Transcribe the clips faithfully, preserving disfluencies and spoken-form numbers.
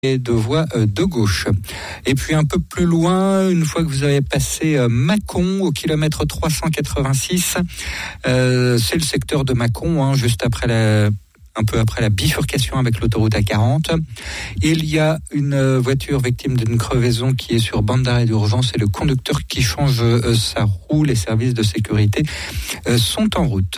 et de voie de gauche. Et puis un peu plus loin, une fois que vous avez passé Mâcon au kilomètre trois cent quatre-vingt-six, euh, c'est le secteur de Mâcon, hein, juste après la... un peu après la bifurcation avec l'autoroute A quarante. Il y a une voiture victime d'une crevaison qui est sur bande d'arrêt d'urgence et le conducteur qui change sa roue. Les services de sécurité sont en route.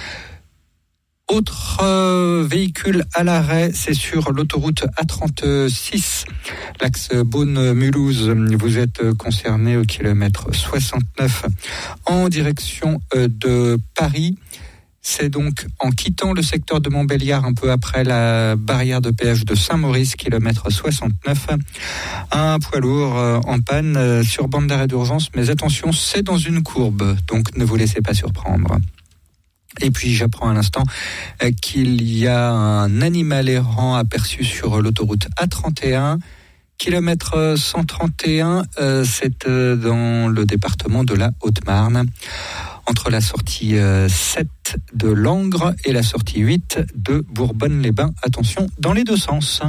Autre euh, véhicule à l'arrêt, c'est sur l'autoroute A trente-six, l'axe Beaune-Mulhouse. Vous êtes concerné au kilomètre soixante-neuf en direction euh, de Paris. C'est donc en quittant le secteur de Montbéliard, un peu après la barrière de péage de Saint-Maurice, kilomètre soixante-neuf, un poids lourd en panne sur bande d'arrêt d'urgence. Mais attention, c'est dans une courbe, donc ne vous laissez pas surprendre. Et puis j'apprends à l'instant qu'il y a un animal errant aperçu sur l'autoroute A trente et un, kilomètre cent trente et un, c'est dans le département de la Haute-Marne, entre la sortie sept de Langres et la sortie huit de Bourbonne-les-Bains. Attention, dans les deux sens.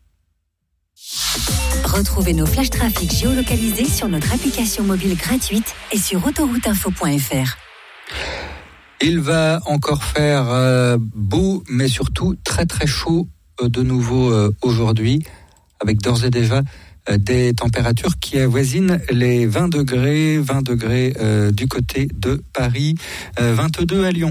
Retrouvez nos flash trafic géolocalisés sur notre application mobile gratuite et sur autoroute info point f r. Il va encore faire euh, beau, mais surtout très très chaud euh, de nouveau euh, aujourd'hui, avec d'ores et déjà euh, des températures qui avoisinent les vingt degrés, vingt degrés euh, du côté de Paris, euh, vingt-deux à Lyon.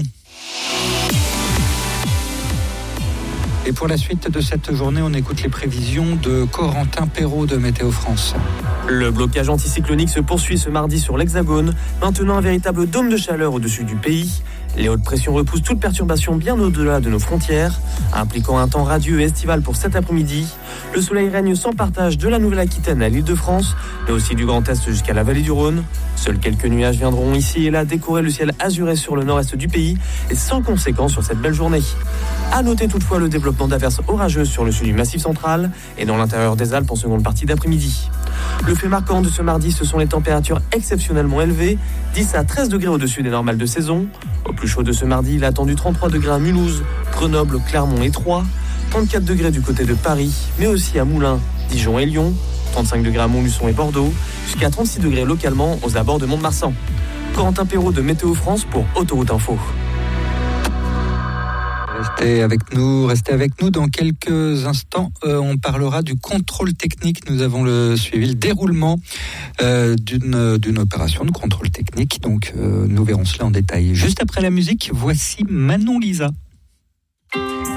Et pour la suite de cette journée, on écoute les prévisions de Corentin Perrault de Météo France. Le blocage anticyclonique se poursuit ce mardi sur l'Hexagone, maintenant un véritable dôme de chaleur au-dessus du pays. Les hautes pressions repoussent toute perturbation bien au-delà de nos frontières, impliquant un temps radieux et estival pour cet après-midi. Le soleil règne sans partage de la Nouvelle-Aquitaine à l'Île-de-France, mais aussi du Grand Est jusqu'à la vallée du Rhône. Seuls quelques nuages viendront ici et là décorer le ciel azuré sur le nord-est du pays et sans conséquence sur cette belle journée. À noter toutefois le développement d'averses orageuses sur le sud du Massif central et dans l'intérieur des Alpes en seconde partie d'après-midi. Le fait marquant de ce mardi, ce sont les températures exceptionnellement élevées, dix à treize degrés au-dessus des normales de saison. Au plus chaud de ce mardi, il a attendu trente-trois degrés à Mulhouse, Grenoble, Clermont et Troyes, trente-quatre degrés du côté de Paris, mais aussi à Moulins, Dijon et Lyon, trente-cinq degrés à Montluçon et Bordeaux, jusqu'à trente-six degrés localement aux abords de Mont-de-Marsan. Corentin Perrault de Météo France pour Autoroute Info. Restez avec nous, restez avec nous. Dans quelques instants, euh, on parlera du contrôle technique. Nous avons le suivi le déroulement euh, d'une, d'une opération de contrôle technique. Donc, euh, nous verrons cela en détail. Juste après la musique, voici Manon Lisa.